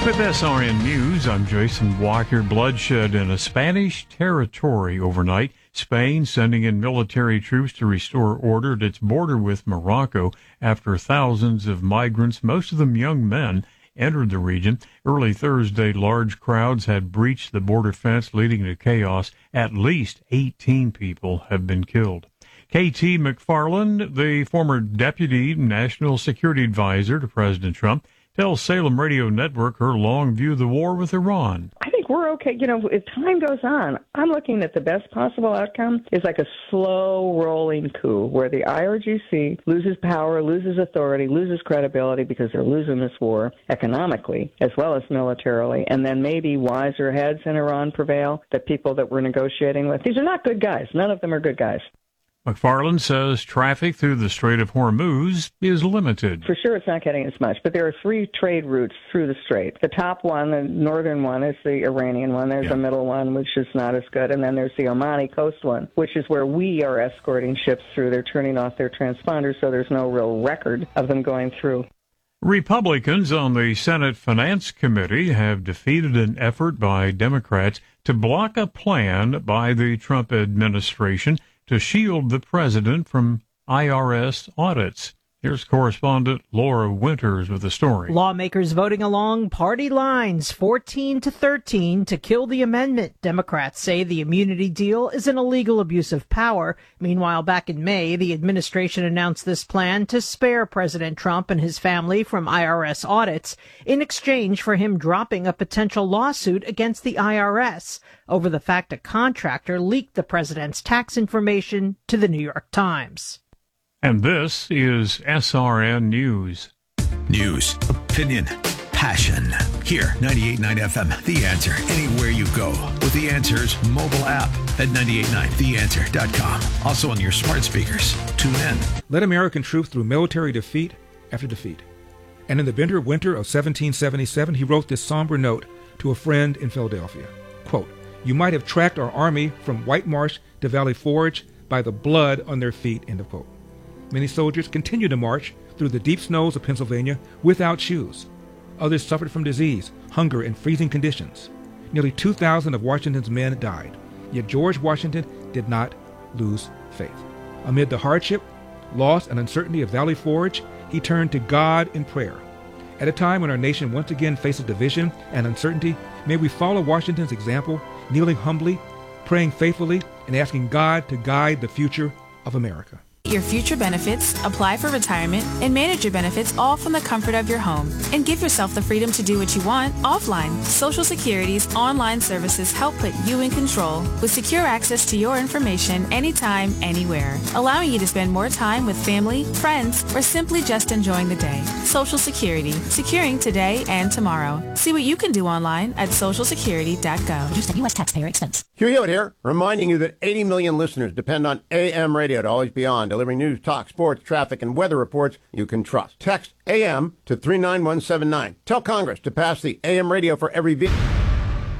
With SRN News, I'm Jason Walker. Bloodshed in a Spanish territory overnight. Spain sending in military troops to restore order at its border with Morocco after thousands of migrants, most of them young men, entered the region. Early Thursday, large crowds had breached the border fence, leading to chaos. At least 18 people have been killed. KT McFarland, the former Deputy National Security Advisor to President Trump, tells Salem Radio Network her long view of the war with Iran. I think we're okay. As time goes on, I'm looking at the best possible outcome is like a slow rolling coup where the IRGC loses power, loses authority, loses credibility because they're losing this war economically as well as militarily, and then maybe wiser heads in Iran prevail, the people that we're negotiating with. These are not good guys. None of them are good guys. McFarland says traffic through the Strait of Hormuz is limited. For sure, it's not getting as much, but there are three trade routes through the strait. The top one, the northern one, is the Iranian one. There's a middle one, which is not as good, and then there's the Omani coast one, which is where we are escorting ships through. They're turning off their transponders, so there's no real record of them going through. Republicans on the Senate Finance Committee have defeated an effort by Democrats to block a plan by the Trump administration to shield the president from IRS audits. Here's correspondent Laura Winters with the story. Lawmakers voting along party lines, 14-13, to kill the amendment. Democrats say the immunity deal is an illegal abuse of power. Meanwhile, back in May, the administration announced this plan to spare President Trump and his family from IRS audits in exchange for him dropping a potential lawsuit against the IRS over the fact a contractor leaked the president's tax information to the New York Times. And this is SRN News. News, opinion, passion. Here, 98.9 FM, The Answer. Anywhere you go with The Answer's mobile app at 989theanswer.com. Also on your smart speakers. Tune in. Led American troops through military defeat after defeat. And in the bitter winter of 1777, he wrote this somber note to a friend in Philadelphia. Quote, "You might have tracked our army from White Marsh to Valley Forge by the blood on their feet," end of quote. Many soldiers continued to march through the deep snows of Pennsylvania without shoes. Others suffered from disease, hunger, and freezing conditions. Nearly 2,000 of Washington's men died. Yet George Washington did not lose faith. Amid the hardship, loss, and uncertainty of Valley Forge, he turned to God in prayer. At a time when our nation once again faces division and uncertainty, may we follow Washington's example, kneeling humbly, praying faithfully, and asking God to guide the future of America. Your future benefits, apply for retirement, and manage your benefits all from the comfort of your home. And give yourself the freedom to do what you want offline. Social Security's online services help put you in control with secure access to your information anytime, anywhere, allowing you to spend more time with family, friends, or simply just enjoying the day. Social Security, securing today and tomorrow. See what you can do online at socialsecurity.gov. Produced at U.S. taxpayer expense. Hugh Hewitt here, reminding you that 80 million listeners depend on AM radio to always be on, delivering news, talk, sports, traffic, and weather reports you can trust. Text AM to 39179. Tell Congress to pass the AM radio for every vehicle.